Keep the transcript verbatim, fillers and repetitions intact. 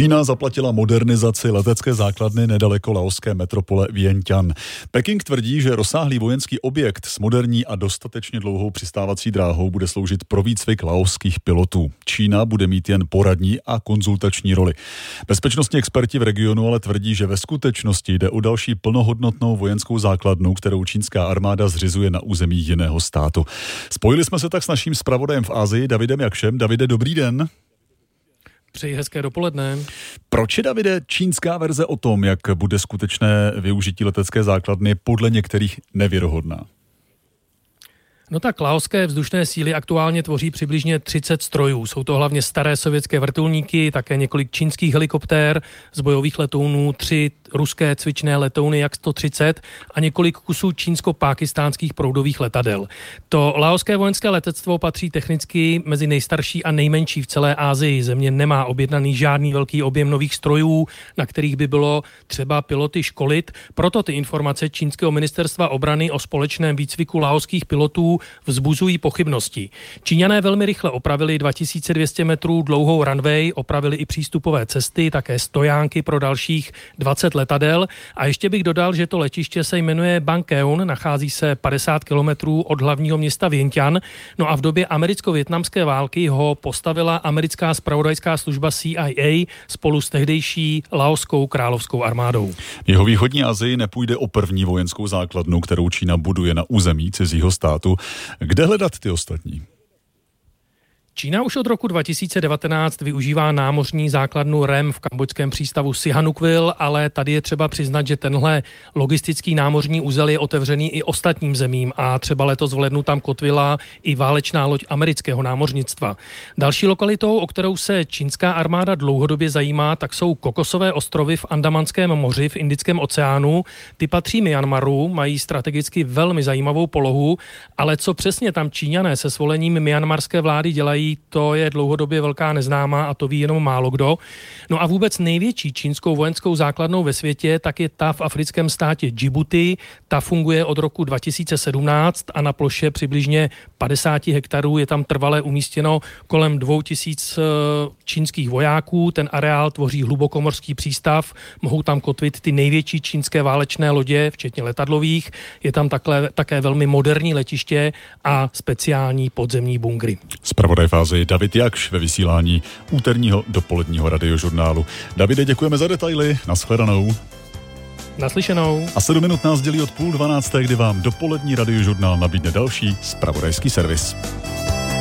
Čína zaplatila modernizaci letecké základny nedaleko laoské metropole Vientiane. Peking tvrdí, že rozsáhlý vojenský objekt s moderní a dostatečně dlouhou přistávací dráhou bude sloužit pro výcvik laoských pilotů. Čína bude mít jen poradní a konzultační roli. Bezpečnostní experti v regionu ale tvrdí, že ve skutečnosti jde o další plnohodnotnou vojenskou základnu, kterou čínská armáda zřizuje na území jiného státu. Spojili jsme se tak s naším zpravodajem v Asii, Davidem Jakšem. Davide, dobrý den. Přeji hezké dopoledne. Proč je, Davide, čínská verze o tom, jak bude skutečné využití letecké základny, podle některých nevěrohodná? No tak laoské vzdušné síly aktuálně tvoří přibližně třicet strojů. Jsou to hlavně staré sovětské vrtulníky, také několik čínských helikoptér z bojových letounů, tři ruské cvičné letouny jak sto třicet a několik kusů čínsko-pákistánských proudových letadel. To laoské vojenské letectvo patří technicky mezi nejstarší a nejmenší v celé Asii. Země nemá objednaný žádný velký objem nových strojů, na kterých by bylo třeba piloty školit. Proto ty informace čínského ministerstva obrany o společném výcviku laoských pilotů vzbuzují pochybnosti. Číňané velmi rychle opravili dva tisíce dvě stě metrů dlouhou runway, opravili i přístupové cesty, také stojánky pro dalších dvacet letadel. A ještě bych dodal, že to letiště se jmenuje Bangkeon, nachází se padesát kilometrů od hlavního města Vientiane. No a v době americko-vietnamské války ho postavila americká zpravodajská služba C I A spolu s tehdejší laoskou královskou armádou. V jihovýchodní Asii nepůjde o první vojenskou základnu, kterou Čína buduje na území cizího státu. Kde hledat ty ostatní? Čína už od roku dva tisíce devatenáct využívá námořní základnu R E M v kambodžském přístavu Sihanoukville, ale tady je třeba přiznat, že tenhle logistický námořní úzel je otevřený i ostatním zemím a třeba letos v lednu tam kotvila i válečná loď amerického námořnictva. Další lokalitou, o kterou se čínská armáda dlouhodobě zajímá, tak jsou Kokosové ostrovy v Andamanském moři v Indickém oceánu. Ty patří Myanmaru, mají strategicky velmi zajímavou polohu, ale co přesně tam Číňané se svolením myanmarské vlády dělají, to je dlouhodobě velká neznámá a to ví jenom málo kdo. No a vůbec největší čínskou vojenskou základnou ve světě tak je ta v africkém státě Djibouti. Ta funguje od roku dva tisíce sedmnáct a na ploše přibližně padesát hektarů je tam trvale umístěno kolem dvou tisíc čínských vojáků. Ten areál tvoří hlubokomorský přístav, mohou tam kotvit ty největší čínské válečné lodě, včetně letadlových. Je tam takhle, také velmi moderní letiště a speciální podzemní bunkry. Zpravodaj v Asii David Jakš ve vysílání úterního dopoledního radiožurnálu. Davide, děkujeme za detaily. Nashledanou. Naslyšenou. A sedm minut nás dělí od půl dvanácté, kdy vám dopolední radiožurnál nabídne další zpravodajský servis.